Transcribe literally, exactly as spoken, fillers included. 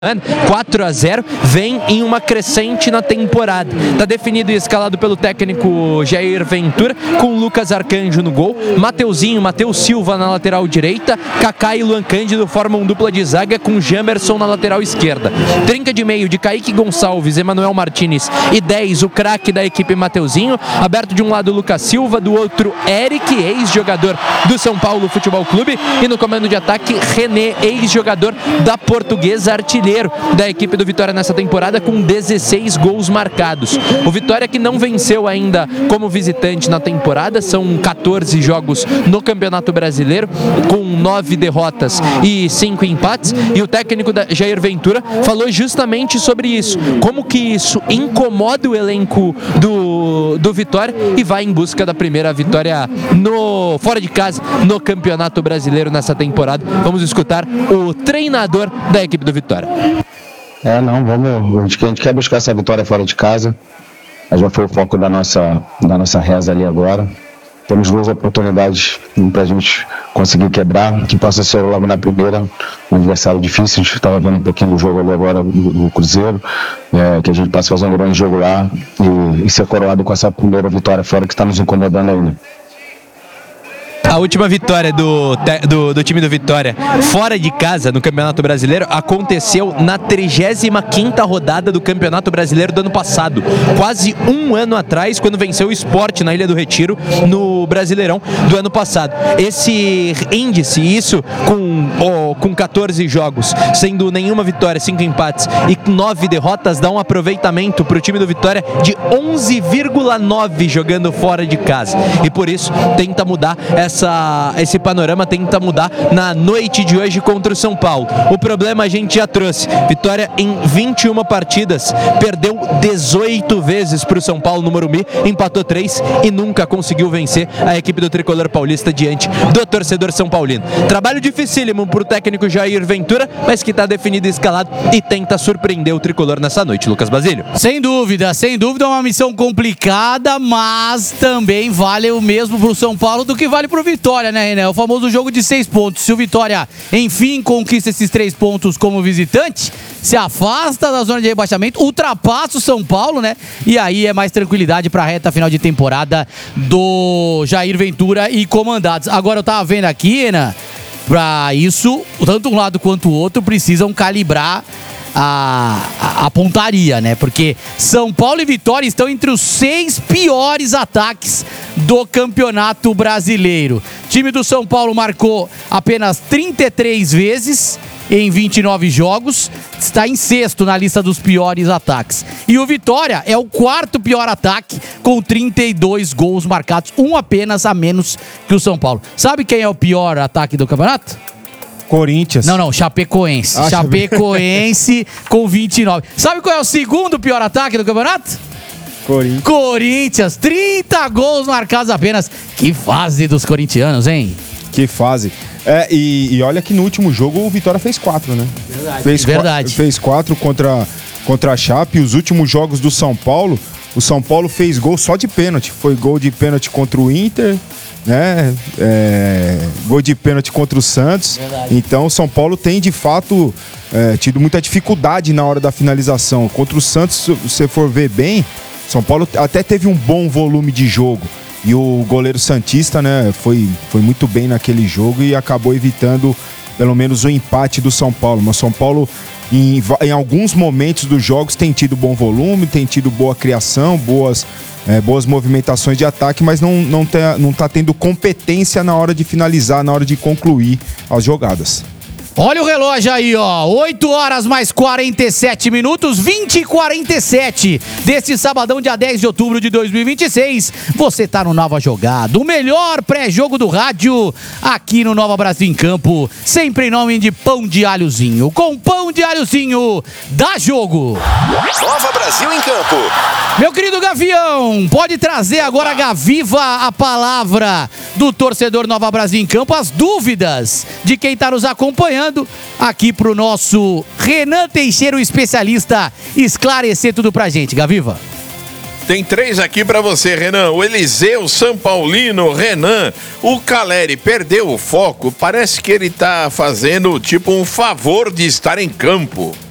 quatro a zero, vem em uma crescente na temporada. Está definido e escalado pelo técnico Jair Ventura, com Lucas Arcanjo no gol, Mateuzinho, Matheus Silva na lateral direita, Kaká e Luan Cândido formam dupla de zaga com Jamerson na lateral esquerda. Trinca de meio de Kaique Gonçalves, Emanuel Martinez e dez, o craque da equipe Mateuzinho, aberto de um lado Lucas Silva, do outro Eric, ex-jogador do São Paulo Futebol Clube, e no comando de ataque René, ex-jogador da Portuguesa, artilheiro da equipe do Vitória nessa temporada, com dezesseis gols marcados. O Vitória, que não venceu ainda como visitante na temporada, são quatorze jogos no Campeonato Brasileiro, com nove derrotas e cinco empates, e o técnico da Jair Ventura falou justamente sobre isso, como que isso incomoda o elenco do, do Vitória, e vai em busca da primeira vitória no, fora de casa no Campeonato Brasileiro nessa temporada. Vamos escutar o treinador da equipe do Vitória. É, não, vamos, a gente, a gente quer buscar essa vitória fora de casa. Já foi o foco da nossa, da nossa reza ali agora. Temos duas oportunidades para a gente conseguir quebrar, que possa ser logo na primeira, um adversário difícil. A gente estava vendo um pouquinho do jogo ali agora do, do Cruzeiro, é, que a gente possa fazer um grande jogo lá e, e ser coroado com essa primeira vitória fora, que está nos incomodando ainda. A última vitória do, do, do time do Vitória fora de casa no Campeonato Brasileiro aconteceu na trigésima quinta rodada do Campeonato Brasileiro do ano passado, quase um ano atrás, quando venceu o Sport na Ilha do Retiro no Brasileirão do ano passado. Esse índice, isso com, oh, com quatorze jogos, sendo nenhuma vitória, cinco empates e nove derrotas, dá um aproveitamento para o time do Vitória de onze vírgula nove jogando fora de casa, e por isso tenta mudar essa Essa, esse panorama, tenta mudar na noite de hoje contra o São Paulo. O problema a gente já trouxe. Vitória em vinte e uma partidas, perdeu dezoito vezes para o São Paulo no Morumbi, empatou três e nunca conseguiu vencer a equipe do Tricolor Paulista diante do torcedor São Paulino. Trabalho dificílimo para o técnico Jair Ventura, mas que está definido e escalado e tenta surpreender o Tricolor nessa noite. Lucas Basílio. Sem dúvida, sem dúvida é uma missão complicada, mas também vale o mesmo para o São Paulo do que vale para o Vitória, né, René? O famoso jogo de seis pontos. Se o Vitória, enfim, conquista esses três pontos como visitante, se afasta da zona de rebaixamento, ultrapassa o São Paulo, né? E aí é mais tranquilidade para a reta final de temporada do Jair Ventura e comandados. Agora eu tava vendo aqui, René, para isso, tanto um lado quanto o outro precisam calibrar A, a, a pontaria, né? Porque São Paulo e Vitória estão entre os seis piores ataques do Campeonato Brasileiro. O time do São Paulo marcou apenas trinta e três vezes em vinte e nove jogos, está em sexto na lista dos piores ataques. E o Vitória é o quarto pior ataque, com trinta e dois gols marcados, um apenas a menos que o São Paulo. Sabe quem é o pior ataque do campeonato? Corinthians. Não, não, Chapecoense. Ah, Chapecoense com vinte e nove. Sabe qual é o segundo pior ataque do campeonato? Corinthians. Corinthians, trinta gols marcados apenas. Que fase dos corintianos, hein? Que fase. É, e, e olha que no último jogo o Vitória fez quatro, né? Verdade. Fez Verdade. Quatro, fez quatro contra, contra a Chape. Os últimos jogos do São Paulo, o São Paulo fez gol só de pênalti. Foi gol de pênalti contra o Inter, né? É, gol de pênalti contra o Santos. Verdade. Então o São Paulo tem de fato é, tido muita dificuldade na hora da finalização. Contra o Santos, se você for ver bem, São Paulo até teve um bom volume de jogo. E o goleiro santista, né, foi, foi muito bem naquele jogo e acabou evitando pelo menos o empate do São Paulo. Mas São Paulo, em, em alguns momentos dos jogos, tem tido bom volume, tem tido boa criação, boas, é, boas movimentações de ataque, mas não, não, tá, não tá tendo competência na hora de finalizar, na hora de concluir as jogadas. Olha o relógio aí, ó. oito horas mais quarenta e sete minutos, vinte e quarenta e sete deste sabadão, dia dez de outubro de dois mil e vinte e seis. Você tá no Nova Jogada, o melhor pré-jogo do rádio aqui no Nova Brasil em Campo, sempre em nome de Pão de Alhozinho. Com Pão de Alhozinho, dá jogo. Nova Brasil em Campo. Meu querido Gavião, pode trazer agora, Gaviva, a palavra do torcedor Nova Brasil em Campo, as dúvidas de quem tá nos acompanhando aqui pro nosso Renan Teixeira, o especialista, esclarecer tudo pra gente. Gaviva. Tem três aqui pra você, Renan. O Eliseu São Paulino, Renan. O Caleri perdeu o foco. Parece que ele tá fazendo tipo um favor de estar em campo.